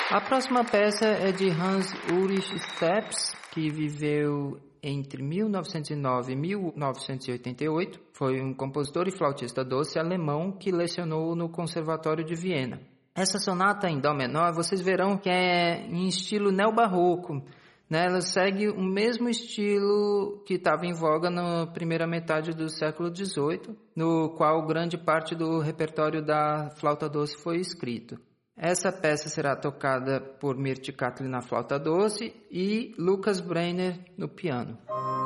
A próxima peça é de Hans Ulrich Staps, que viveu entre 1909 e 1988. Foi um compositor e flautista doce alemão que lecionou no Conservatório de Viena. Essa sonata em dó menor, vocês verão que é em estilo neobarroco, né? Ela segue o mesmo estilo que estava em voga na primeira metade do século XVIII, no qual grande parte do repertório da flauta doce foi escrito. Essa peça será tocada por Mirth Catlin na flauta doce e Lucas Brenner no piano.